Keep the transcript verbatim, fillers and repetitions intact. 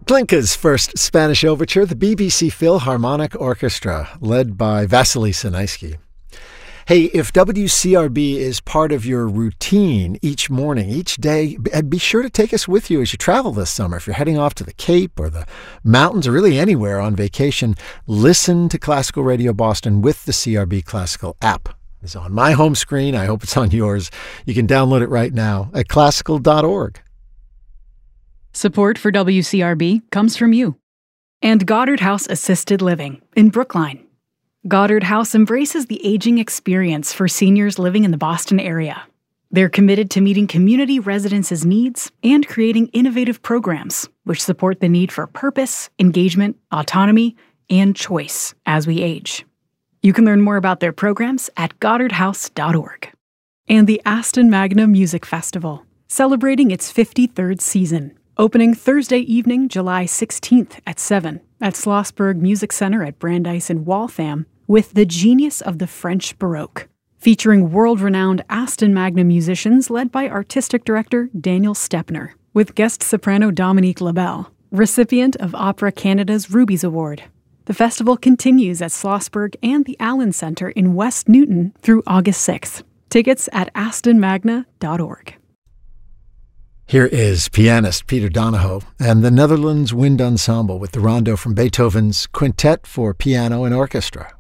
Glinka's first Spanish overture, the B B C Philharmonic Orchestra, led by Vasily Sinaisky. Hey, if W C R B is part of your routine each morning, each day, be sure to take us with you as you travel this summer. If you're heading off to the Cape or the mountains or really anywhere on vacation, listen to Classical Radio Boston with the C R B Classical app. It's on my home screen. I hope it's on yours. You can download it right now at classical dot org. Support for W C R B comes from you and Goddard House Assisted Living in Brookline. Goddard House embraces the aging experience for seniors living in the Boston area. They're committed to meeting community residents' needs and creating innovative programs which support the need for purpose, engagement, autonomy, and choice as we age. You can learn more about their programs at goddard house dot org. And the Aston Magna Music Festival, celebrating its fifty-third season. Opening Thursday evening, July sixteenth at seven at Schlossberg Music Center at Brandeis in Waltham with The Genius of the French Baroque, featuring world-renowned Aston Magna musicians led by artistic director Daniel Stepner, with guest soprano Dominique Labelle, recipient of Opera Canada's Rubies Award. The festival continues at Schlossberg and the Allen Center in West Newton through August sixth. Tickets at aston magna dot org. Here is pianist Peter Donahoe and the Netherlands Wind Ensemble with the rondo from Beethoven's Quintet for Piano and Orchestra.